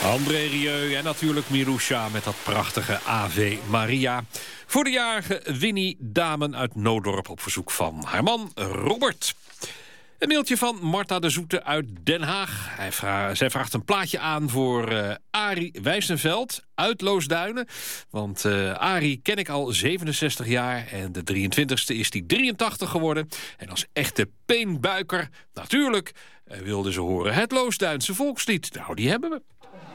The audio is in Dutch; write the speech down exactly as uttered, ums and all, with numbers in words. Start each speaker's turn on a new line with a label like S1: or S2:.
S1: André Rieu en natuurlijk Mirusha met dat prachtige Ave Maria. Voor de jarige Winnie Damen uit Noodorp op verzoek van haar man Robert. Een mailtje van Marta de Zoete uit Den Haag. Hij vra- zij vraagt een plaatje aan voor uh, Arie Wijzenveld uit Loosduinen. Want uh, Arie ken ik al zevenenzestig jaar en de drieëntwintigste is die drieëntachtig geworden. En als echte peenbuiker, natuurlijk, uh, wilden ze horen het Loosduinse volkslied. Nou, die hebben we.